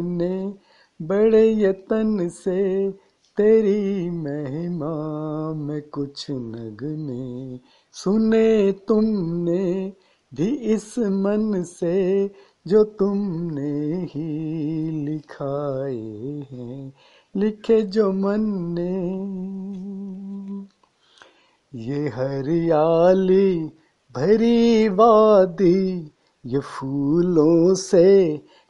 ने बड़े यतन से तेरी महिमा में कुछ नगमे सुने तुमने भी इस मन से जो तुमने ही लिखाए हैं, लिखे जो मन ने। ये हरियाली भरी वादी, ये फूलों से